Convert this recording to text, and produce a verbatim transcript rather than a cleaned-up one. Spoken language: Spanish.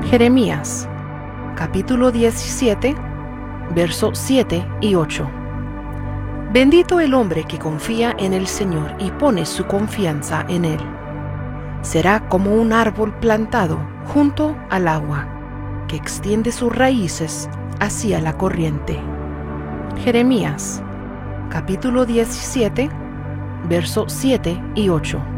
Jeremías, capítulo diecisiete, versos siete y ocho. Bendito el hombre que confía en el Señor y pone su confianza en Él. Será como un árbol plantado junto al agua, que extiende sus raíces hacia la corriente. Jeremías, capítulo diecisiete, versos siete y ocho.